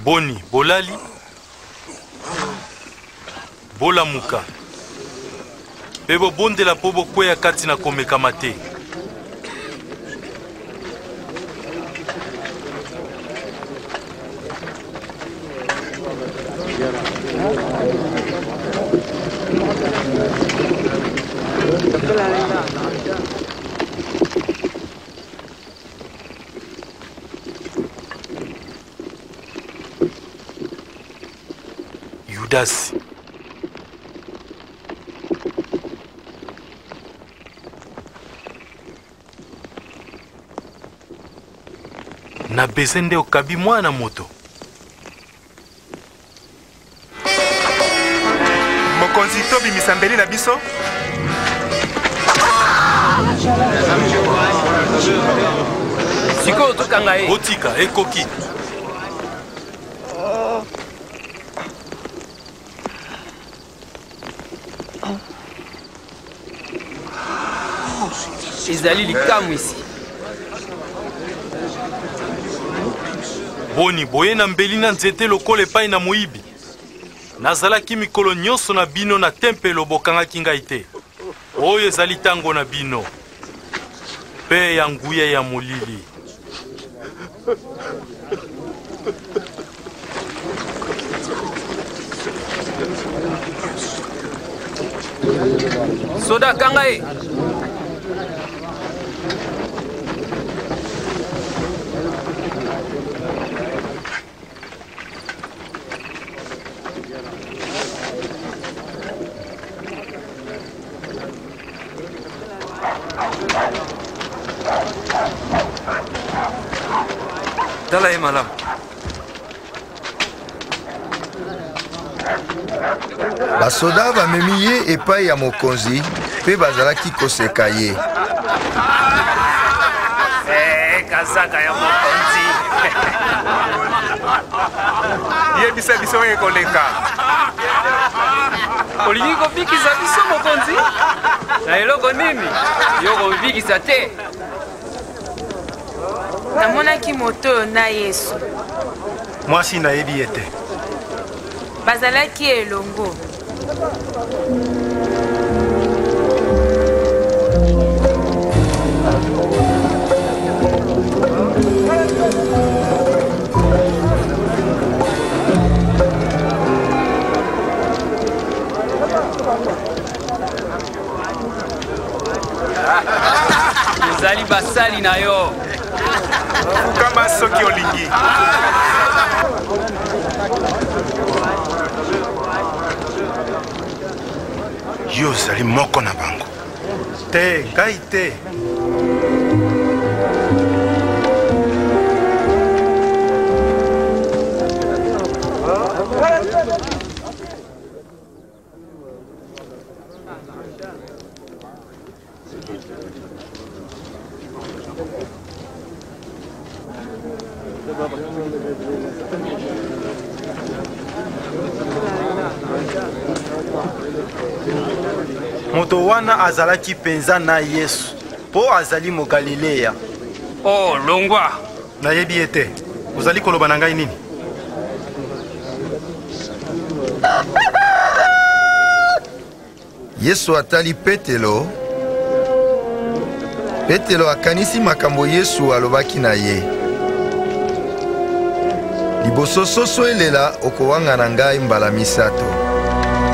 Boni, bolali, bolamuka. Bebo bondela po bokweya kati na komekama te. Yudas. Na bezende okabi mwana moto. Mokonzi tobi misambeli na biso. Siko tokanga e. Otika ekoki. Ezali likamu isi. Boni boye na mbeli na nzete lokola epai na moyibi. Nazalaki mikolo nyonso na bino na tempelo bokangaki ngai te. Oyo ezali tango na bino. Pe ya nguya ya molili. Soda kanga e. Tala e malam. Basoda bamemi ye epai ya mokonzi mpe bazalaki koseka ye. Kazaka ya mokonzi. Yebisa biso ekoleka. Olingi kofikisa biso mokonzi? Na eloko nini? Yo kofikisa te. Namonaki moto na Yesu. Mwasi nayebi ete. Bazalaki elongo. Ezali basali na yo. Kama soki olingi. Yo zali moko na bango. Te, ngai te. Moto wana azalaki penza na Yesu po azali mo Galilea. Oh, longwa. Nayebi ete. Ozali koloba na ngai nini? Yesu atali Petelo. Petelo akanisi makambo Yesu alobaki na ye. Liboso soso elela okowanga na ngai mbala misato.